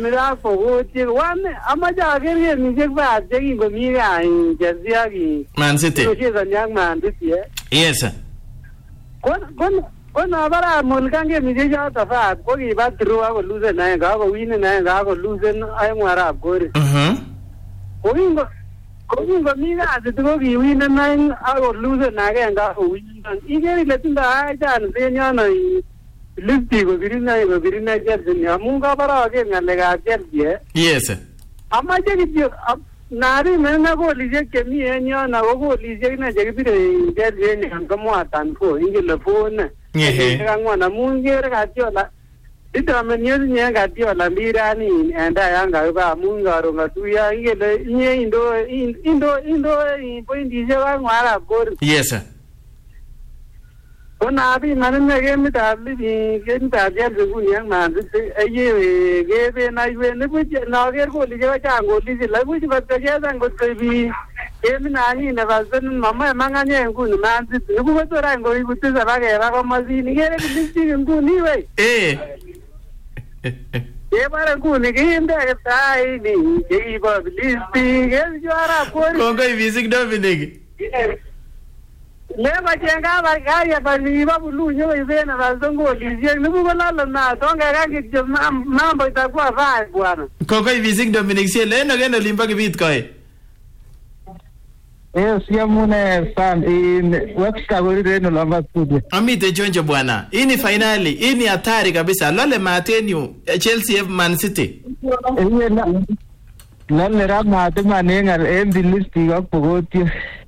nila Pogotiek wane amache aker gemisiek bat chekingomi gaa Chelsea ak Man City. kochezoni ak Man City. Yes sir. Ko nabara mulkan gemisiek choto bat ko kiba through ako lose nae ako win nae ako lose ay ngwarab kore. Ko mi gaa ko kiwin nae ako lose nae ako win. Igeri le tinda ay jan senyono Listi ko birina Chelsea amun kabara ke ngalekab Chelsea. Yes sir. Amache kityo nari mena golisiek chemi en yon ako golisiek ne chekibire Chelsea en komwatan ko ingele phone. Kangwan amun kere Guardiola. Determination nye Guardiola mbirani enda yanga ba amun garo ngatuya ingele nye indo pointi je wa ngara bor. Yes sir. Ona abi manne game ta libi game ta Chelsea kuni yang Man City aye gebe na iwe ne buji na ger goli je cha goli je la buji batta je dan go bi game na ni na vasen mama manganye kuni Man City ne buji ra go ibu te sa ga ra ko mazini gere listi kuni we ye bara kuni game da ta ni je ibo listi ge jara ko Kongo Visik Dominic. Lema jenga barkaria bali babulu nyo ibena bazongo lizia nubu balala na tonga rangi mambo itakuwa vaa bwana. Kongo Visik Dominic sie leno geno limba kibit koe. Siamune fan in website wale lamba studio. Amite chonjo bwana. Hii ni finali, hii ni hatari kabisa. Lole matenu Chelsea Man City. Lole rama atema nengal endi listi ko Pogotiek.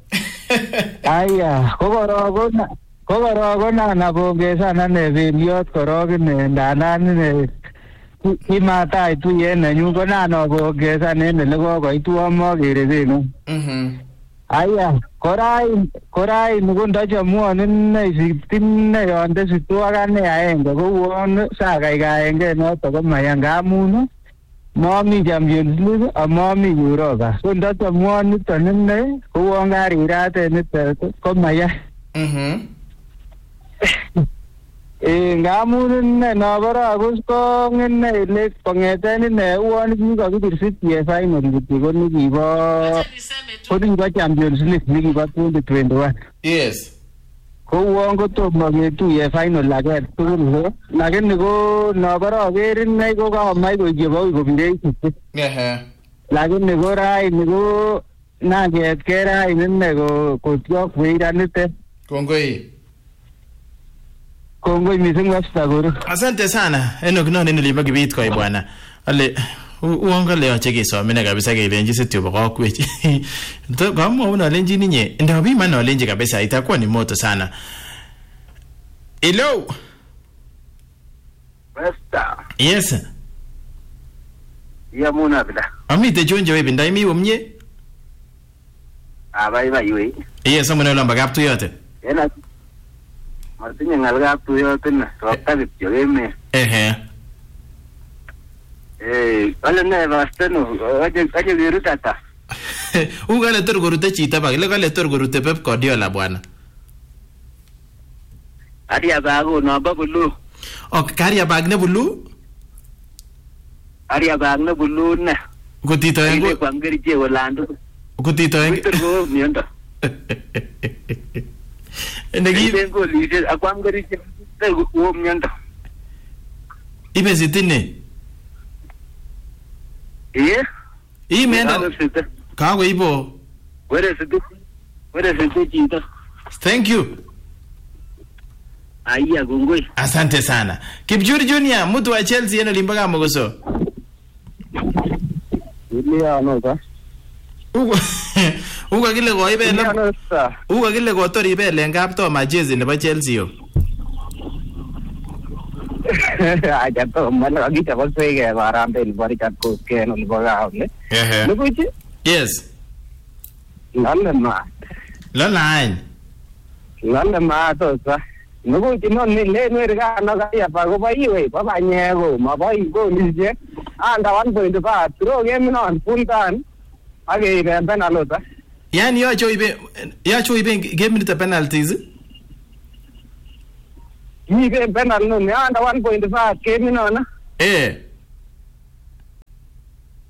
Aya, kokorogo na pongeza na Beliot korogi ne ndanan kimatai tu yene nyu ko na no pongeza ne le kokoitu amo kerebeno. Aya, korai nukundo chamuone ne sitin ne yonde sitwa ne aenge ko won sakaigaenge noto ko mayanga amun Mommy Champions League mommy Europa. So that's a one nitane ko wangari rate nite ko maya. Ngamun ne nabara gusto ngene le pangeten ne won ni ko birsit ye final gitu ko ni gibo ko ni ba Champions League ni ba 2021. Yes. Ko wongo to magetu ye final laget tugul lakini ko nabara gerin nei ko ka mai ko jebo ko bindei lakini ko rai ni ko na get kera inne ko tyo kuiranite Kongo mising wasta guru. Asante sana. Eno kino nini liba kibit koe bwana. Ale uonga leo cheki so mina kabisa kelenji sitio bako kwechi. To kama una lenji ninye ndio bima na lenji kabisa itakuwa ni moto sana. Hello. Westa. Yes. Ya muna bila. Amite chonje wewe ndai mi womnye. Bai we. Yes, amuna lamba gap tu yote. Ena. Martinya ngalga tu yote na. Rota bityo game. Wala na bastano, aje virutata. Ugale torgurute chita ba, ile gale torgurute Pep Guardiola bwana. Aria bago no babulu. Karia bag ne bulu? Aria bag ne bulu na. Kutito yangu. Ile kwangeri je Orlando. Kutito yangu. Turgo mienda. Ndegi tengo lise akwangeri je go mienda. Ibe sitine. Imeenda kago ipo. Where is it chinta? Thank you. Aya gongoi. Asante sana. Kipjuri Junior mtu wa Chelsea yeno limbaga mogoso. Ile ano ka? Uga kile go ibe na. Uga kile go tori ibe lengap to majezi nebo Chelsea yo. Aja to mana agita basege barambe barikat ko ke no libaga ne. Lukuchi? Yes. Lallema to sa. Lukuchi no ni le merga no ga ya pa go bai we pa ba nyego ma bai go ni je. Anda 1.5 throw game no full time. Age ibe penalty. Yani yacho ibe game ni penalties. Ibe penalty no anda 1.5 game no na.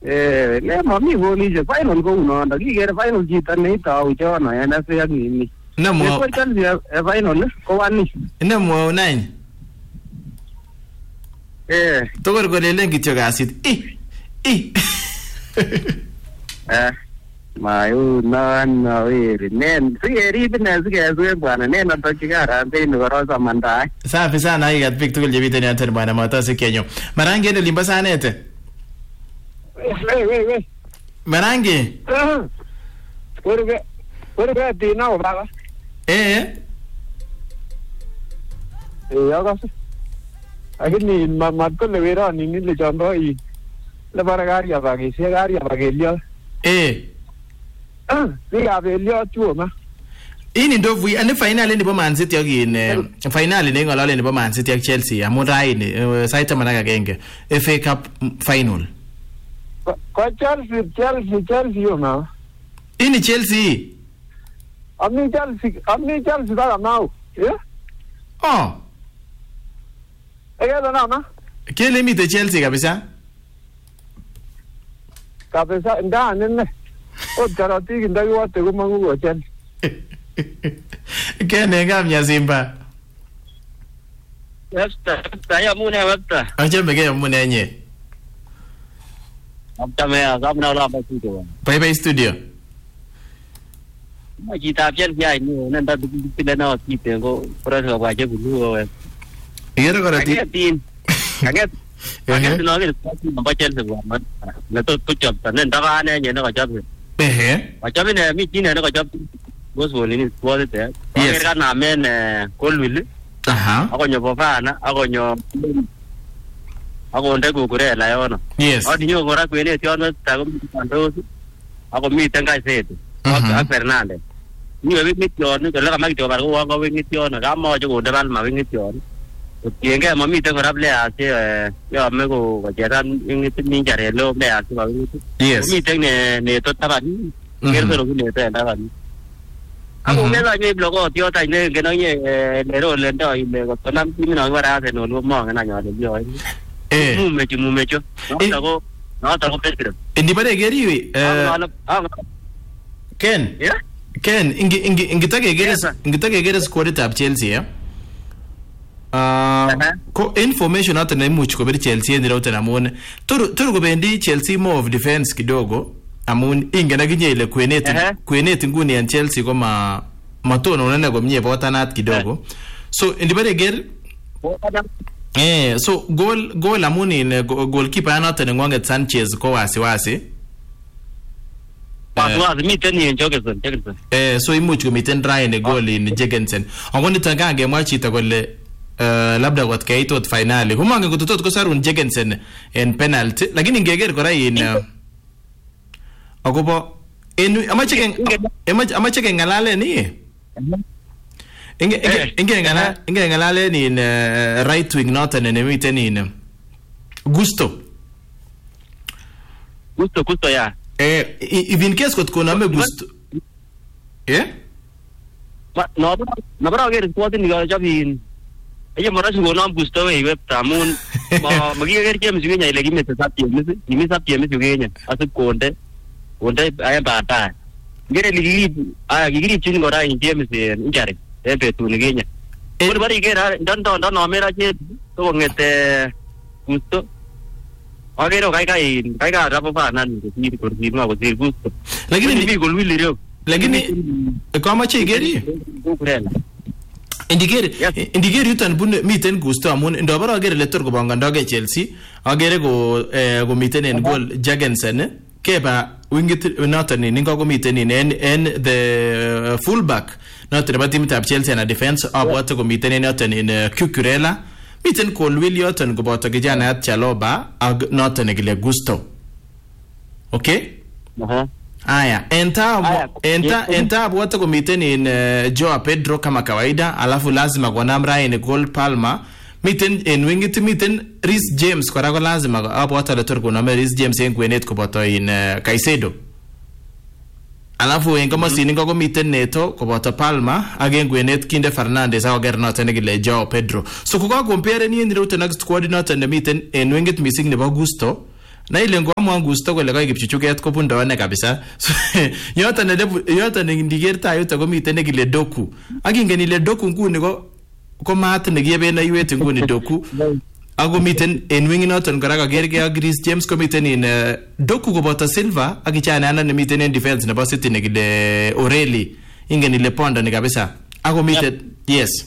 Le mami golisiek final kou nondo kikere final chito neitou chono en FA ak nini. Nemo Chelsea final ko wani. nemo nine. Tokor kolelen kityo kasit. Mayu no weri nen sigerib ne sigeswe bwana nen atokigara mbeni korosa mandai. Safi sana ikat pik tugul jebiten yanten bwana matasi kenyo. Marangi ende limba sanete. We. Marangi. Kurbe dina baba. Yaga. Agini matkole wera nini le chando I. Le baragaria bagi segaria bagelio. Liga belio chuma. Ini ndovu ane final ndipo Man City yogin final ne ngolale ndipo Man City ak Chelsea amun raini saita manaka genge FA Cup final. Ko Chelsea yoma. Ini Chelsea. Ami Chelsea da now. Oh. Ega na na. Kele mite Chelsea kabisa. Kabisa nda nene. O tarati nda yote kumangu go Chelsea. Kene ngamnya Simba. Yasta ya mune wata. Ajembe ke mune nye. Amtamea gamna la basuto. Bye studio. Kita Chelsea ni nenda dipile na kite go presa kwa je bulu we. Yero korati. Kaget no ke ba Chelsea wa. Na to job nenda ba ne ne ko job. Wa job ne mi ne ko job. Bos bolini kwade te. Ka na men Colwill. Ako nyo bofana, ako nyo ako ndego kurela yona. Yes. Odi nyo gora kwene tiono tago mtandozi. Ako mi tenga isetu. Ako Fernandez. Ni wewe mitiono ko la magi to bar ko ngo wingi tiono ga mo jo ndebal ma wingi tiono. Tienge mo mi tengo rable ase yo me ko jaran wingi tin jare lo le ase ba wingi. Yes. Mi tengne ne to tabani. Kerso ro ne te tabani. Ako mela nye blogo tio tai ne ke no nye lero lendo I me ko nam ti no wara se no mo na nyo de yo. Mu mecho. No ta ko Pedro. Indi bare geri Ken. Yeah? Ken ingitake gere squad tab Chelsea ko information hata na imuch ko ber Chelsea ndio utanamone. Turu ko bendi Chelsea more of defense kidogo. Amun ingena kinyele kwenet nguni ya Chelsea ko matono unene ko mnye botanat kidogo. So indibare ger so goal amuni in goalkeeper anata ngwanget Sanchez ko wasi. Paswa miten ni Jorgensen. So imuch ko miten Ryan goal in Jorgensen. Angoni tangange mwachita kole labda kwa kaitot finali. Humange kutotot ko sarun Jorgensen en penalty lakini ngeger kora in agobo enu amache ke ngalale ni inge ngalale ni right wing not and miten in Gusto ya even case kot kona me Gusto no bra ge sport ni ga jabin eye mara su no Gusto we web tamun magi ge kem su nya ile gimme sa piem su ge nya asu konde ay bata gere gigi chin gora in James injare betu ni genya por bari gera dan no mera che to ngete Gusto agero kai ga rapo pa nan ni ko ni ma ko Gusto lakini ni gol wili reo lakini kama che geri Indigere yutan bun miten Gusto amun ndo bara agere letter ko banga ndoge Chelsea agere go miten en goal Jorgensen keba wingit not ni ningo ko miten in the fullback not the team tab Chelsea na defense what ko miten not in Cucurella miten Colwill yotan go bota kijana at Chaloba not ne gile Gusto. Okay? Aya, enta what ko miten in Joao Pedro kama kawaida alafu lazima kwa namra in goal Palma miten en wingit miten Reece James kwa rago lazima hapo hata letter kuna Reece James en kwenet ko boto in Caicedo alafu en kama siningo ko miten Neto ko boto Palma again kwenet kinde Fernandez au gerno tenegile Joao Pedro so ko compare ni ndiro tenak squad not and miten en wingit missing nebo Gusto na ile ngomwa gusto kole kai Kipchuchuget kobundo ane kabisa yoto ne ndigerta yuto komiten nekile Doku akingen ile Doku nguni ko mat nekieben aiwet nguni Doku ako miten en wingi noton kora kagerge ak Chris James komiten in Doku koboto Silva ak ichana ana nemiten en defense nebo City nekile Oreli ingen ile Ponda ni kabisa ako miten yes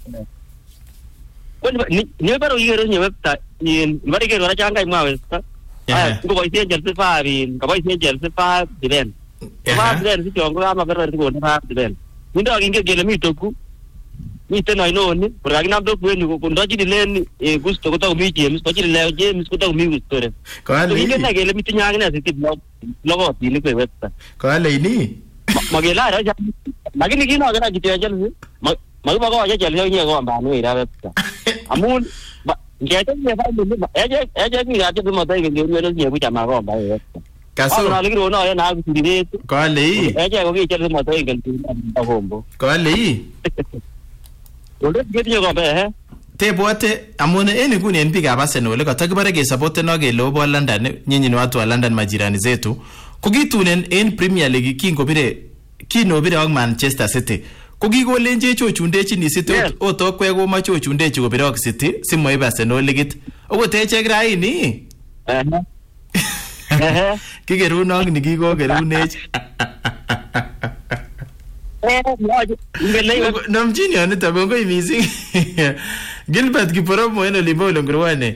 ni baro yero ni webta in bari ke ora changa imwa webta ngo boisen Chelsea fa bin ka boisen Chelsea fa diben fa diben si chongo ama bero ko na diben nindo inge gele mi Doku miten ainoni programam Doku ni ko ndoji dilen gusto ko taw mi James ko jile James ko taw mi gusto re ko ale inge na gele mi tinya ngana City logo ni ko webta ko ale ni magela ra ja magini kino gana jite Chelsea magbago ya Chelsea ni ko amba no ira webta amun ngete ni fa ni eje ni ga tu mo tai ngi ni ni bu chama ko amba webta kaso na ligro no ya na ku dire ko ale eje ko ki Chelsea mo tai ngi ta hombo ko ale ole geti ko be he tebote amone eni kuni en piga Arsenal katakibare ke support no ke lobo London nyinyi ni watu wa London majirani zetu kugitunen en Premier League kinobire ak Manchester City kugikolenje chochundechi ni City otokwe ko ma chochundechi kobire ak City simoibe Arsenal ligit ogoteche graini kigerunok ni kikogerunech namjini anita bongo imizing Gilbert Kiporomo eno limbo ulongruwane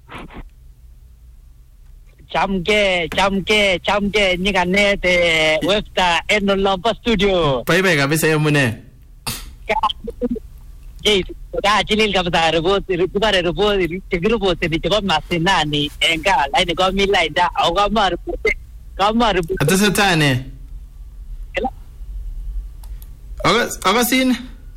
chamke nikanete webta eno lomba studio bye kabisa yomune jilil kabisa report ni chiko masinani enga laini ko milaida au kama report atasatane Agasin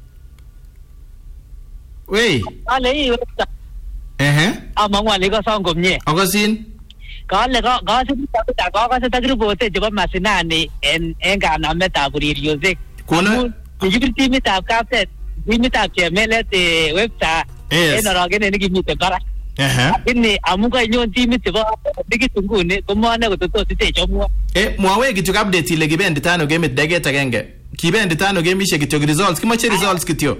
Wei ale hii webta ama ngwali ko songo mnye Agasin kale ko takribote chebo masinani en kanametab ureriosiek kono kikibir timitab kapset timitab chemelet webta en orogene nekimiten barak lakini amu kanyon timit chebo digit nguni komone kototosite chomwa mwawe kityo update ile kibendi tano game daget agenge kibendi tano game ishe kityo results kimoche results kityo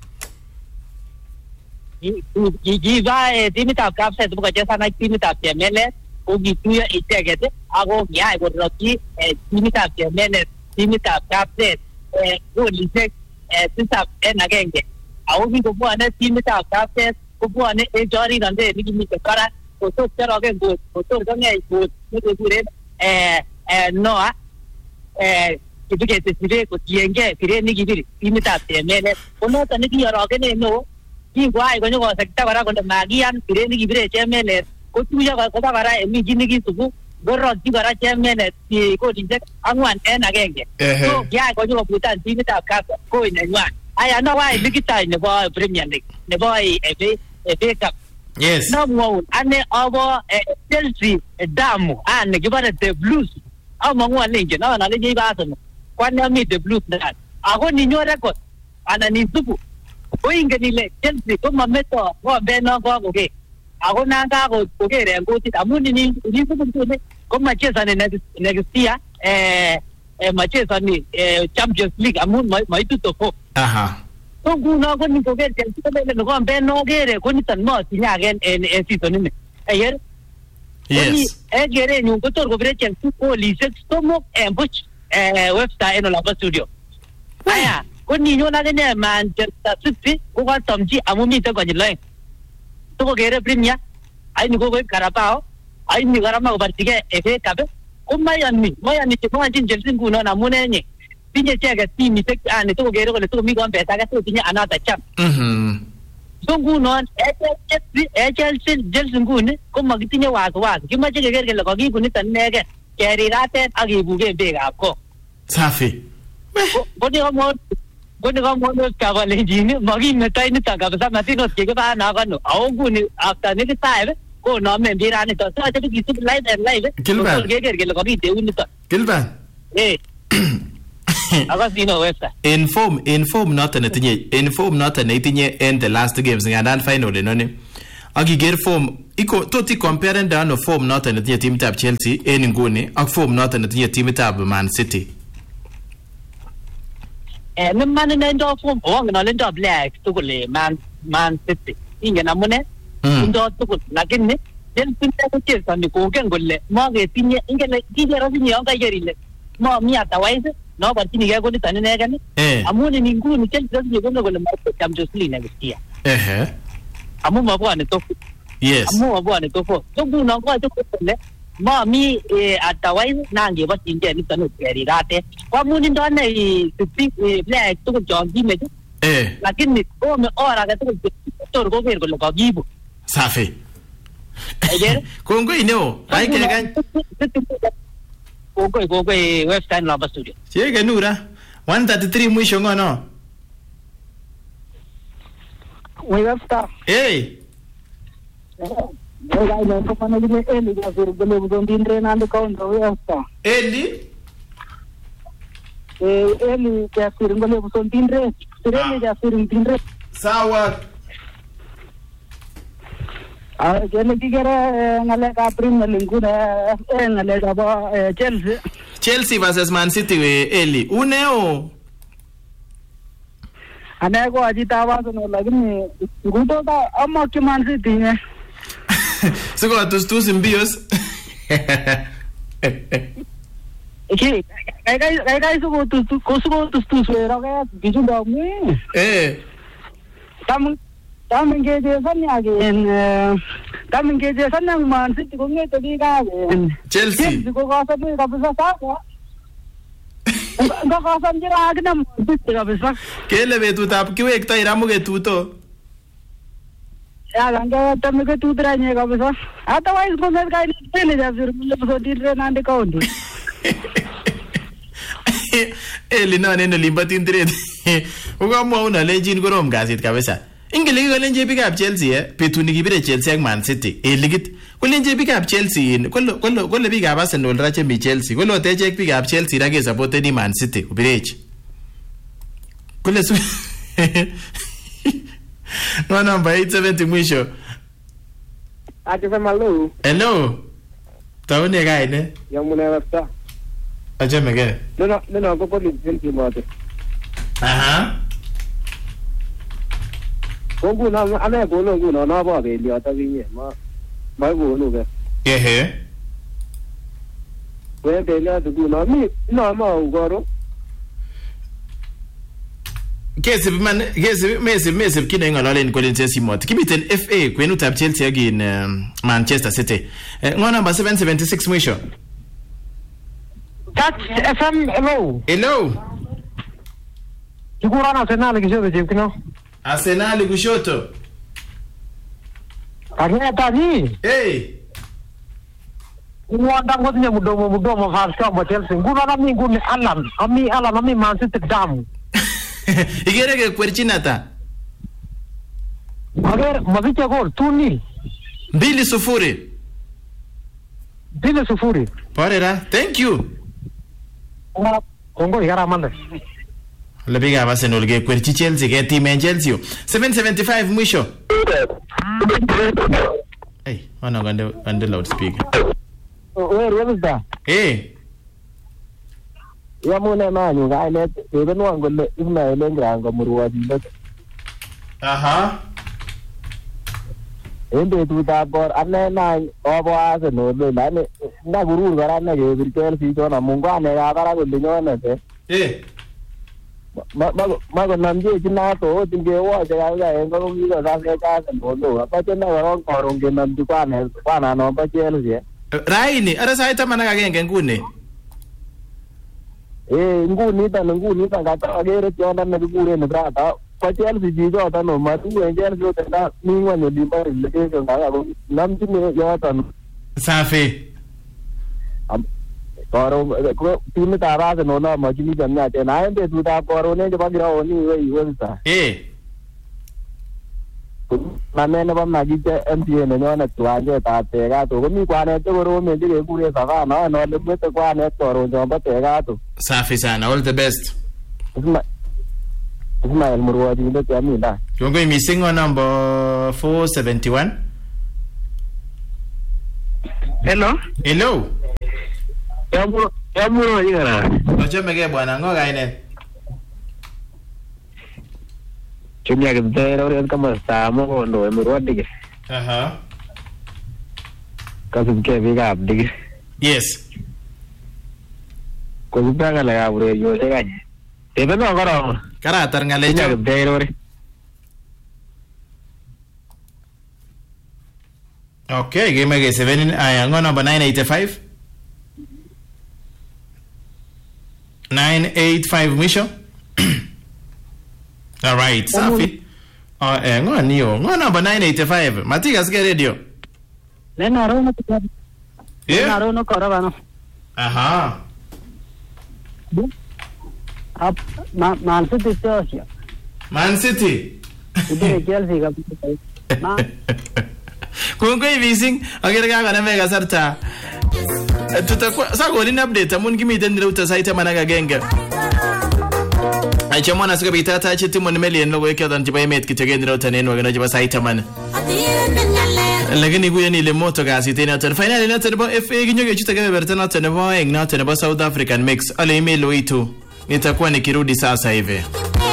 kiba timitab kapset bukocheza na timitab chemelet ukituya icheket ako kiyai korokyi timitab chemelet timitab kapset golisiek tisab en agenge ako kikobwone timitab kapset kobwone en chorinondet nekimiten barak kotot kerogen kotot kong'eny nekekuren Noah kibiketesire kotiengei biret nekibir timitab chemelet konoton nekiorogenen neo kingoai konyokosekta kora kole makiyan biret nekibire chemelet kotuyo koba kora emi chi nekisubu korokyi kora chemelet golisiek 4-1 so kiyai konyokobutan timitab kapsa koi nenywan aya nowai likitai nebo Premier League nebo FA Cup yes namwaun ane abo Chelsea damu ane kibare the Blues amangu alenje na naleje ibasano kwani ami the Blues that ako ninyo record ana nisubu oingenile Chelsea koma meto ngombe no gogoge ako nanga kokere ngoti amuni ni nisubu tune koma cheza next year macheza ni Champions League amun maituto ko so kuno ko ni kokere Chelsea ko ngombe no gere ko nitan mo tinyagen en season ni ayer yes egere ni ko tor ko bire Chelsea ko lisek stomo buch website eno la studio aya ko ni nyona ne Manchester City ko ka tamji amumi te ko jilai to ko gere Premier ai ni ko Carabao ai ni garama ko bartige FA Cup ko mayani ke mo anjin Chelsea kuno na munenye tinye chega timi te ane to ko gere ko to mi ko pesa ka to tinye another champ so kuno Chelsea ngune ko magitinye wazo kimache keger kele kokibunitan nege keriratet akibuge bekab ko safi bodi komo kabalenjini makimetai nito kabisa matinos kekiba nakano au nguni after nekitaib ko nome mbirani to so acha kisub live and live Gilbert keger kele kokiteun nito Gilbert akasino website inform noton netinye en the last games ngadan final enoni akiger form iko toti compare ndano form noton netinye timitab Chelsea en nguni ak form noton netinye timitab Man City. Man ndo form ndo black tukule Man City ingen amune ndo tukul lakini Chelsea Chelsea ni kongen kole maketinye ingele kijero sinye anga yerile ma mi otherwise no barchini ke ko nitan inegen amun ni nguni Chelsea sinye kongen kole Champions League next year amun mabwane to yes amun mabwane to so nguno ko kole ma mi otherwise nange barchinge nitan kerirate kwa mun ndo ne black tukul jongi lakini ora ke tukul tor ko ker kole kakibu safi kongoi neo ai kegan kongoi website la studio chege nura 133 mwisho ngono website Oiga, no to pana gine eli ga sur gele budon din renando kaunta website eli ga sur gele budon din re sirele ga sur din re sawa Jene kigere ngale ka Premier League ngale ka ba Chelsea versus Man City we Eli uneo aneko ajita wazo lakini nguto ka ama ki Man City ne siko tus mbios kai suko tus we roga bisu dog me Taming keje san yang Man City ko ngete di ka Chelsea ko kasa ni kabisa sa ko kasa njira agna Man City kabisa kele betutab kiwekto iramu ketuto ya ganga tamme ketutra nye kabisa otherwise ko mes kai ni ja sir so dire nande kaundi Eli nane no limbatin tret ukamwa una legend korom gasit kabisa ingele kolenje bikab Chelsea betuni kibire Chelsea ak Man City ligit kolenje bikab Chelsea kole bikab Arsenal ra chemi Chelsea kolote chek bikab Chelsea ra ke supporteni Man City ubirech kole su no number 870 mwisho akisema hello taone gaine yamune wasta ajamege no ko poli Chelsea mote Kongu na ane kono nguno na ba be li ata binye ma kono be we be la du na mi na ma ugoro kesi mesib kine ngalalen ko lense simot kibiten FA kwenutab Chelsea again Manchester City ngo number 776 mwisho Catch FM hello Chukura na Arsenal kishoto chipkino Arsenal kushoto Ageta ni Mwanda ngotinye mudomo fast kwa Chelsea nguna na mingu ni Alan ami Man City damu Igerege kwerchinata Ager maviche gol 2-0 2-0 Porera thank you Kongo igara mande Le biga Arsenal ge kwerchi Chelsea ge team Chelsea 775 mwisho wana gande loudspeaker Where is that Yamune manyu gainet ebenwan kole Ismail Engrango murwadinet en betutab bor ane nany obo Arsenal lani ndagurur kora ne kebir Chelsea chon amun kwanekab barak kole nyonet makonamchechi nato ot ingewoche kabisa en ko kikosasgech Arsenal apache ne korong koron kenomchi kwanan bo Chelsea raini ara sait 11 nguni ngunitan kata agere tiondo nekikuren Brata ko Chelsea chichoton no matuen Chelsea otenda mi ngweny olimbo relegation kaka namchin yoton safi koron timitab Arsenal nomachini chemiachen aen betutab koron en chebo kiraoni westa Mame nebo makiche MPA nenyonet kiwanjetab Tegato komi kwanet chekoromen chekekuren Savana ole mwete kwanet koron chombo Tegato safi sana all the best Ismail Murwajindet yaminda kongoi missing on number 471 Hello. Hello. Yamu yigara. Ochomege bwana ngo kaine. Chumya kidero kama saa mo ndo emurwadi. Aha. Kasubke biga abdi. Yes. Ko banga la abure yo se ganye. Tebe no goro. Kara tar ngale Chumya kidero. Okay, game ge 7 aya ngo number 985. 985 mwisho. All right, safi. Ngo niyo, ngo number 985. Matika sike radio. Lena rono to. Yeah. Lena rono koravano. Aha. Up Man City Chelsea. Man City. Ide Chelsea ka. Ma Kungoi vising agere ga na mega sarta. Tutakuwa sako ni update amun gimi den ruta saita managa genga. Ai chama na suka bita ta ce timon million logo yake dan jibai met kitege ni ruta ne no ga jiba saita man. Lakini guya ni le moto ga sita na tan finally na tan ba FA ginyo ge chita ga berta na tan ba eng na tan ba South African mix. Ale email wetu nitakuwa nikirudi sasa hivi.